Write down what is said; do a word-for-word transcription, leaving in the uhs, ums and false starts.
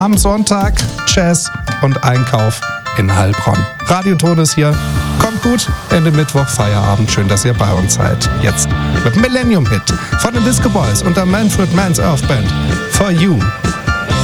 Am Sonntag Jazz und Einkauf in Heilbronn. Radioton ist hier. Kommt gut, Ende Mittwoch, Feierabend. Schön, dass ihr bei uns seid. Jetzt mit Millennium Hit von den Disco Boys und der Manfred Mann's Earth Band. For You.